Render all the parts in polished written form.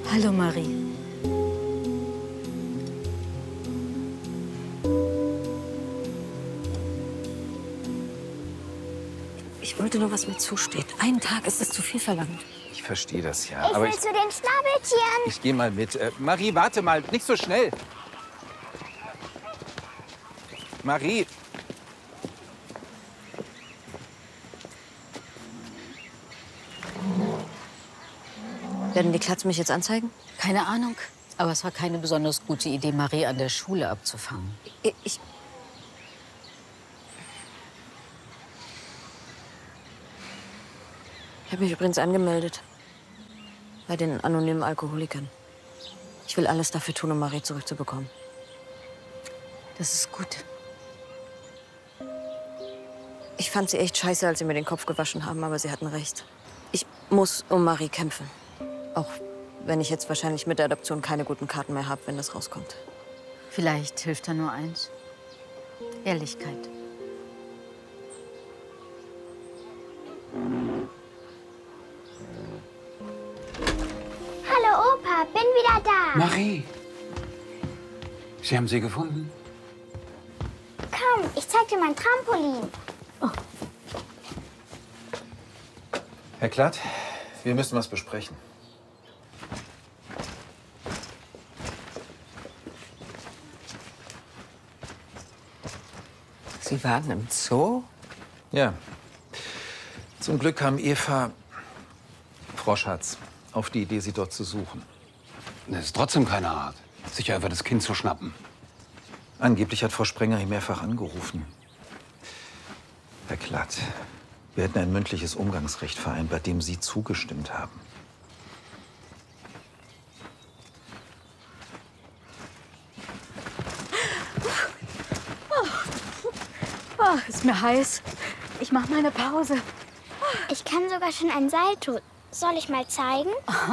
Hallo, Marie. Ich wollte nur, was mir zusteht. Einen Tag ist es zu viel verlangt. Ich verstehe das ja. Ich aber will zu den Schnabeltieren. Ich gehe mal mit. Marie, warte mal. Nicht so schnell. Marie. Werden die Klatz mich jetzt anzeigen? Keine Ahnung. Aber es war keine besonders gute Idee, Marie an der Schule abzufangen. Ich habe mich übrigens angemeldet. Bei den anonymen Alkoholikern. Ich will alles dafür tun, um Marie zurückzubekommen. Das ist gut. Ich fand sie echt scheiße, als sie mir den Kopf gewaschen haben, aber sie hatten recht. Ich muss um Marie kämpfen. Auch wenn ich jetzt wahrscheinlich mit der Adoption keine guten Karten mehr habe, wenn das rauskommt. Vielleicht hilft da nur eins. Ehrlichkeit. Hallo Opa, bin wieder da. Marie, Sie haben sie gefunden? Komm, ich zeig dir mein Trampolin. Herr Klatt, wir müssen was besprechen. Sie waren im Zoo? Ja. Zum Glück kam Eva Froschatz auf die Idee, sie dort zu suchen. Das ist trotzdem keine Art, sich einfach das Kind zu schnappen. Angeblich hat Frau Sprenger ihn mehrfach angerufen. Herr Klatt, wir hätten ein mündliches Umgangsrecht vereinbart, dem Sie zugestimmt haben. Oh, ist mir heiß. Ich mach mal eine Pause. Ich kann sogar schon ein Salto. Soll ich mal zeigen?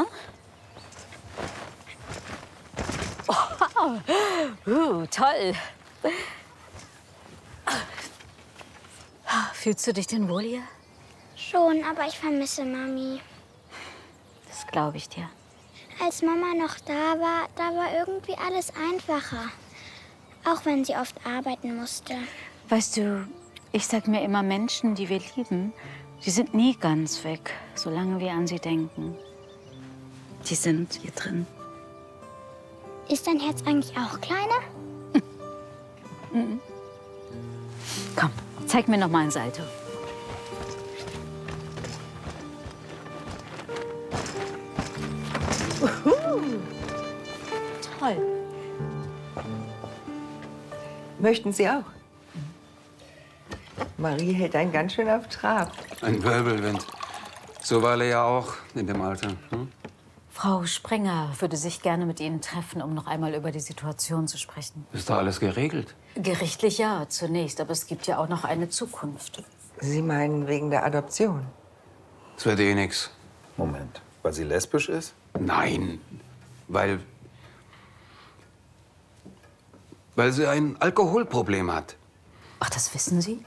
Toll. Fühlst du dich denn wohl hier? Schon, aber ich vermisse Mami. Das glaube ich dir. Als Mama noch da war irgendwie alles einfacher. Auch wenn sie oft arbeiten musste. Weißt du, ich sag mir immer, Menschen, die wir lieben, die sind nie ganz weg, solange wir an sie denken. Die sind hier drin. Ist dein Herz eigentlich auch kleiner? Komm, zeig mir noch mal ein Salto. Toll. Möchten Sie auch? Marie hält einen ganz schön auf Trab. Ein Wirbelwind. So war Lea auch in dem Alter. Hm? Frau Sprenger würde sich gerne mit Ihnen treffen, um noch einmal über die Situation zu sprechen. Ist doch alles geregelt. Gerichtlich ja, zunächst. Aber es gibt ja auch noch eine Zukunft. Sie meinen wegen der Adoption? Es wird eh nix. Moment, weil sie lesbisch ist? Nein, weil sie ein Alkoholproblem hat. Ach, das wissen Sie?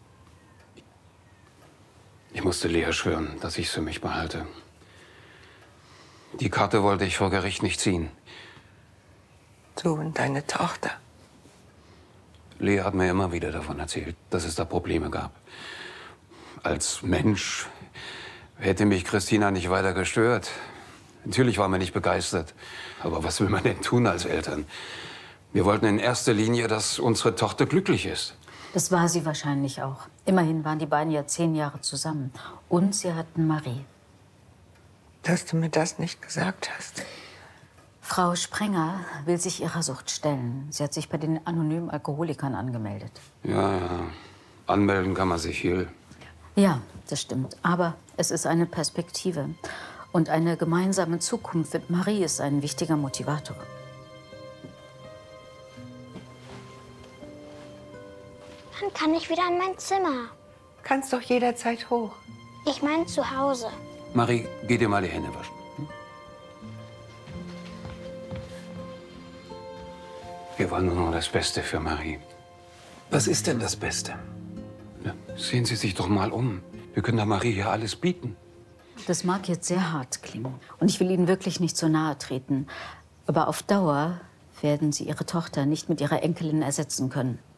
Ich musste Lea schwören, dass ich es für mich behalte. Die Karte wollte ich vor Gericht nicht ziehen. Du und deine Tochter. Lea hat mir immer wieder davon erzählt, dass es da Probleme gab. Als Mensch hätte mich Christina nicht weiter gestört. Natürlich war man nicht begeistert. Aber was will man denn tun als Eltern? Wir wollten in erster Linie, dass unsere Tochter glücklich ist. Das war sie wahrscheinlich auch. Immerhin waren die beiden ja 10 Jahre zusammen. Und sie hatten Marie. Dass du mir das nicht gesagt hast. Frau Sprenger will sich ihrer Sucht stellen. Sie hat sich bei den anonymen Alkoholikern angemeldet. Ja, anmelden kann man sich viel. Ja, das stimmt. Aber es ist eine Perspektive. Und eine gemeinsame Zukunft mit Marie ist ein wichtiger Motivator. Dann kann ich wieder in mein Zimmer. Kannst doch jederzeit hoch. Ich meine zu Hause. Marie, geh dir mal die Hände waschen. Hm? Wir wollen nur noch das Beste für Marie. Was ist denn das Beste? Ja, sehen Sie sich doch mal um. Wir können der Marie hier alles bieten. Das mag jetzt sehr hart klingen. Und ich will Ihnen wirklich nicht so nahe treten. Aber auf Dauer werden Sie Ihre Tochter nicht mit Ihrer Enkelin ersetzen können.